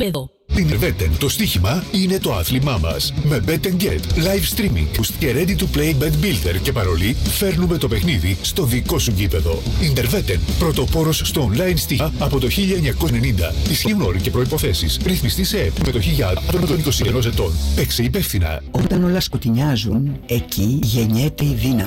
γήπεδο. Την Interveten το στοίχημα είναι το άθλημά μας. Με Bet & Get, live streaming και ready to play bet builder και παρολί, φέρνουμε το παιχνίδι στο δικό σου γήπεδο. Interveten, πρωτοπόρος στο online στοίχημα από το 1990. Ισχύουν όροι και προϋποθέσεις. Ρυθμιστή σε ΕΠ με το 21 ετών. Παίξε υπεύθυνα. Όταν όλα σκοτεινιάζουν, εκεί γεννιέται η δύναμη.